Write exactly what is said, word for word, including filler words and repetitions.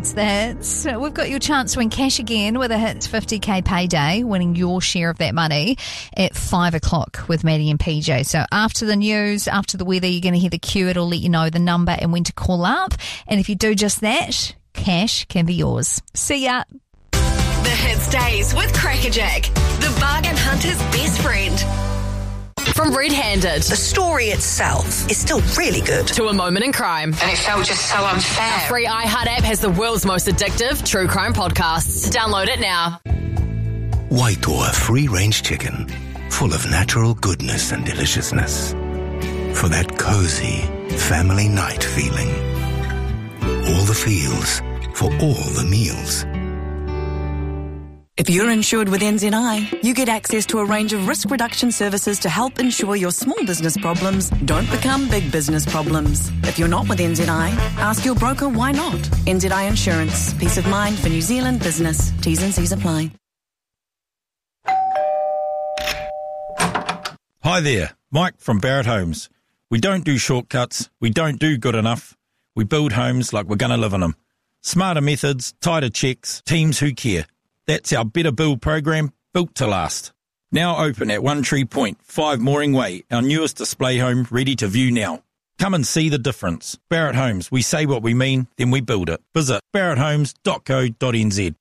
It's the Hits. We've got your chance to win cash again with a Hits fifty K payday, winning your share of that money at five o'clock with Maddie and P J. So after the news, after the weather, you're going to hear the cue. It'll let you know the number and when to call up. And if you do just that, cash can be yours. See ya. The Hits Days with Crackerjack, the bargain hunter's best friend. From Red Handed. The story itself is still really good. To A Moment in Crime. And it felt just so unfair. Our free iHeart app has the world's most addictive true crime podcasts. Download it now. Waitoa free-range chicken, full of natural goodness and deliciousness. For that cozy family night feeling. All the feels for all the meals. If you're insured with N Z I, you get access to a range of risk reduction services to help ensure your small business problems don't become big business problems. If you're not with N Z I, ask your broker why not. N Z I Insurance. Peace of mind for New Zealand business. T's and C's apply. Hi there, Mike from Barrett Homes. We don't do shortcuts. We don't do good enough. We build homes like we're going to live in them. Smarter methods, tighter checks, teams who care. That's our Better Build program, built to last. Now open at One Tree Point, five Mooring Way, our newest display home ready to view now. Come and see the difference. Barrett Homes, we say what we mean, then we build it. Visit barrett homes dot co dot n z.